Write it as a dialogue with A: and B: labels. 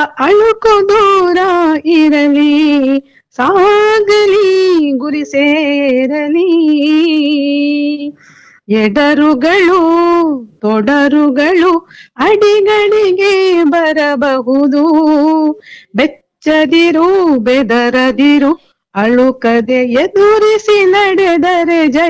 A: ಅಳುಕು ದೂರ ಇರಲಿ, ಸಾಗಲಿ ಗುರಿ ಸೇರಲಿ. ಎಡರುಗಳು ತೊಡರುಗಳು ಅಡಿಗಳಿಗೆ ಬರಬಹುದು, ಬೆಚ್ಚದಿರು ಬೆದರದಿರು, ಅಳುಕದೆ ಎದುರಿಸಿ ನಡೆದರೆ ಜಯ